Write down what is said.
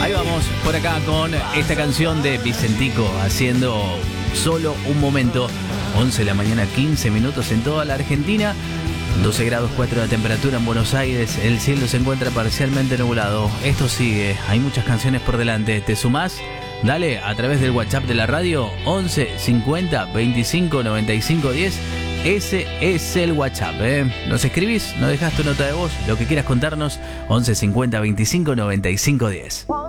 Ahí vamos, por acá con esta canción de Vicentico, haciendo solo un momento. 11 de la mañana, 15 minutos en toda la Argentina. 12 grados 4 de temperatura en Buenos Aires. El cielo se encuentra parcialmente nublado. Esto sigue, hay muchas canciones por delante. ¿Te sumás? Dale, a través del WhatsApp de la radio, 11 50 25 95 10. Ese es el WhatsApp, Nos escribís, nos dejás tu nota de voz, lo que quieras contarnos, 11 50 25 95 10.